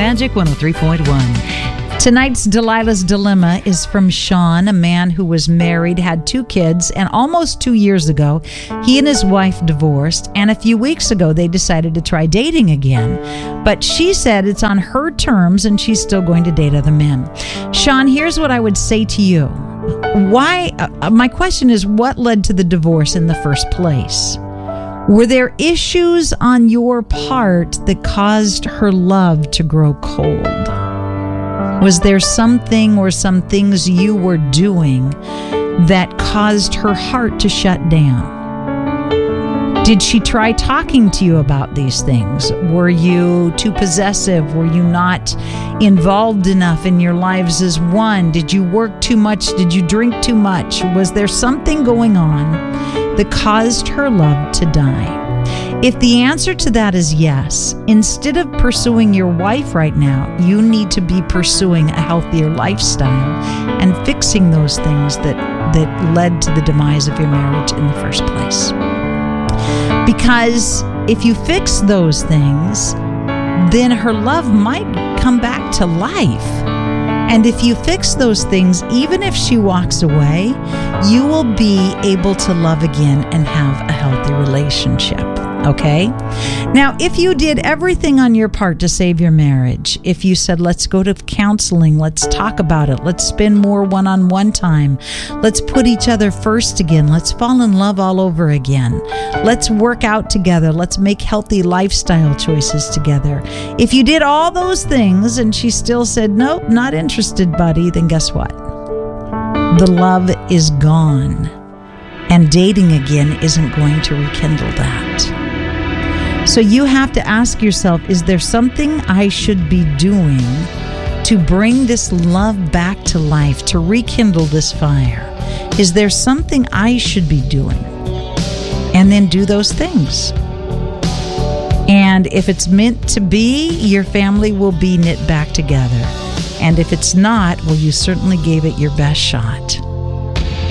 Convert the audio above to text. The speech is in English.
Magic 103.1. Tonight's Delilah's Dilemma is from Sean, a man who was married, had 2 kids, and almost 2 years ago, he and his wife divorced, and a few weeks ago, they decided to try dating again. But she said it's on her terms, and she's still going to date other men. Sean, here's what I would say to you. My question is, what led to the divorce in the first place? Were there issues on your part that caused her love to grow cold? Was there something or some things you were doing that caused her heart to shut down? Did she try talking to you about these things? Were you too possessive? Were you not involved enough in your lives as one? Did you work too much? Did you drink too much? Was there something going on that caused her love to die? If the answer to that is yes, instead of pursuing your wife right now, you need to be pursuing a healthier lifestyle and fixing those things that led to the demise of your marriage in the first place. Because if you fix those things, then her love might come back to life. And if you fix those things, even if she walks away, you will be able to love again and have a healthy relationship. Okay? Now, if you did everything on your part to save your marriage, if you said, let's go to counseling, let's talk about it, let's spend more one-on-one time, let's put each other first again, let's fall in love all over again, let's work out together, let's make healthy lifestyle choices together. If you did all those things and she still said, nope, not interested, buddy, then guess what? The love is gone, and dating again isn't going to rekindle that. So you have to ask yourself, is there something I should be doing to bring this love back to life, to rekindle this fire? Is there something I should be doing? And then do those things. And if it's meant to be, your family will be knit back together. And if it's not, well, you certainly gave it your best shot.